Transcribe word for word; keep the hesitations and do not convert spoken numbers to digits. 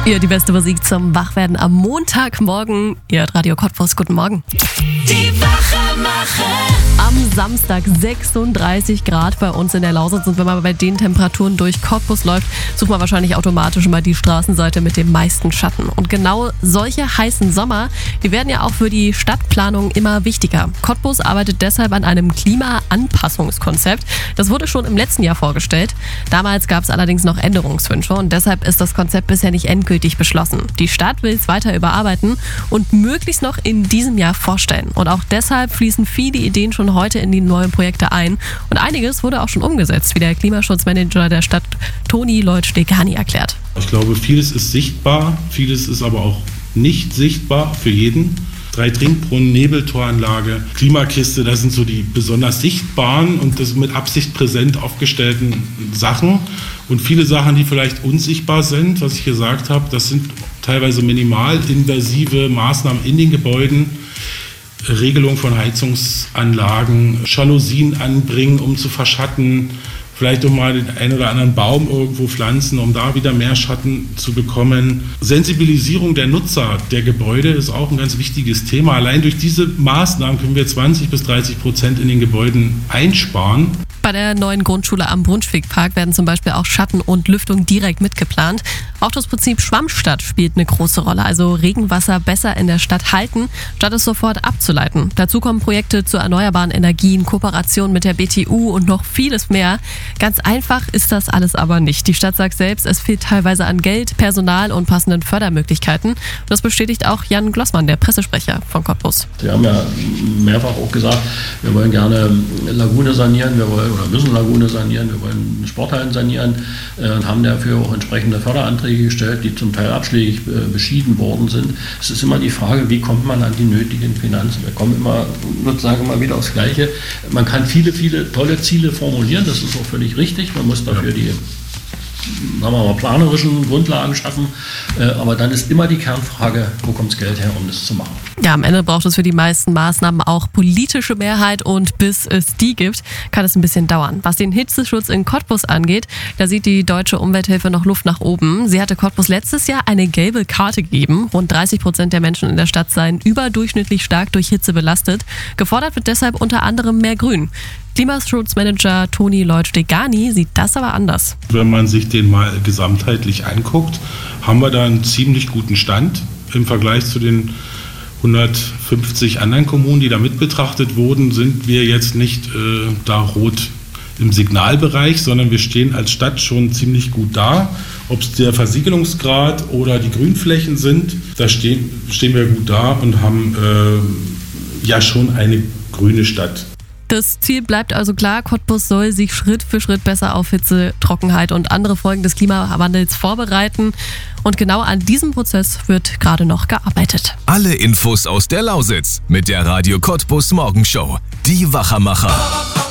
Ihr die beste Musik zum Wachwerden am Montagmorgen. Ihr hört Radio Cottbus. Guten Morgen. Die Wachemacher. Am Samstag sechsunddreißig Grad bei uns in der Lausitz. Und wenn man bei den Temperaturen durch Cottbus läuft, sucht man wahrscheinlich automatisch immer die Straßenseite mit dem meisten Schatten. Und genau solche heißen Sommer, die werden ja auch für die Stadtplanung immer wichtiger. Cottbus arbeitet deshalb an einem Klimaanpassungskonzept. Das wurde schon im letzten Jahr vorgestellt. Damals gab es allerdings noch Änderungswünsche und deshalb ist das Konzept bisher nicht endgültig beschlossen. Die Stadt will es weiter überarbeiten und möglichst noch in diesem Jahr vorstellen. Und auch deshalb fließen viele Ideen schon heute in die neuen Projekte ein. Und einiges wurde auch schon umgesetzt, wie der Klimaschutzmanager der Stadt Toni Leutsch-Degani erklärt. Ich glaube, vieles ist sichtbar, vieles ist aber auch nicht sichtbar für jeden. Drei Trinkbrunnen, Nebeltoranlage, Klimakiste, das sind so die besonders sichtbaren und das mit Absicht präsent aufgestellten Sachen. Und viele Sachen, die vielleicht unsichtbar sind, was ich gesagt habe, das sind teilweise minimalinvasive Maßnahmen in den Gebäuden. Regelung von Heizungsanlagen, Jalousien anbringen, um zu verschatten, vielleicht auch mal den einen oder anderen Baum irgendwo pflanzen, um da wieder mehr Schatten zu bekommen. Sensibilisierung der Nutzer der Gebäude ist auch ein ganz wichtiges Thema. Allein durch diese Maßnahmen können wir zwanzig bis dreißig Prozent in den Gebäuden einsparen. Bei der neuen Grundschule am Brunswickpark werden zum Beispiel auch Schatten und Lüftung direkt mitgeplant. Auch das Prinzip Schwammstadt spielt eine große Rolle, also Regenwasser besser in der Stadt halten, statt es sofort abzuleiten. Dazu kommen Projekte zu erneuerbaren Energien, Kooperation mit der B T U und noch vieles mehr. Ganz einfach ist das alles aber nicht. Die Stadt sagt selbst, es fehlt teilweise an Geld, Personal und passenden Fördermöglichkeiten. Und das bestätigt auch Jan Glossmann, der Pressesprecher von Cottbus. Wir haben ja mehrfach auch gesagt, wir wollen gerne Lagune sanieren, wir wollen oder müssen Lagune sanieren, wir wollen Sporthallen sanieren äh, und haben dafür auch entsprechende Förderanträge gestellt, die zum Teil abschlägig äh, beschieden worden sind. Es ist immer die Frage, wie kommt man an die nötigen Finanzen? Wir kommen immer, sozusagen immer wieder aufs Gleiche. Man kann viele, viele tolle Ziele formulieren, das ist auch völlig richtig. Man muss dafür die, sagen wir mal, planerischen Grundlagen schaffen. Äh, aber dann ist immer die Kernfrage, wo kommt das Geld her, um das zu machen? Ja, am Ende braucht es für die meisten Maßnahmen auch politische Mehrheit und bis es die gibt, kann es ein bisschen dauern. Was den Hitzeschutz in Cottbus angeht, da sieht die Deutsche Umwelthilfe noch Luft nach oben. Sie hatte Cottbus letztes Jahr eine gelbe Karte gegeben. Rund dreißig Prozent der Menschen in der Stadt seien überdurchschnittlich stark durch Hitze belastet. Gefordert wird deshalb unter anderem mehr Grün. Klimaschutzmanager Toni Leutsch-Degani sieht das aber anders. Wenn man sich den mal gesamtheitlich anguckt, haben wir da einen ziemlich guten Stand im Vergleich zu den hundertfünfzig anderen Kommunen, die da mit betrachtet wurden, sind wir jetzt nicht äh, da rot im Signalbereich, sondern wir stehen als Stadt schon ziemlich gut da. Ob es der Versiegelungsgrad oder die Grünflächen sind, da stehen, stehen wir gut da und haben äh, ja schon eine grüne Stadt. Das Ziel bleibt also klar, Cottbus soll sich Schritt für Schritt besser auf Hitze, Trockenheit und andere Folgen des Klimawandels vorbereiten. Und genau an diesem Prozess wird gerade noch gearbeitet. Alle Infos aus der Lausitz mit der Radio Cottbus Morgenshow. Die Wachemacher.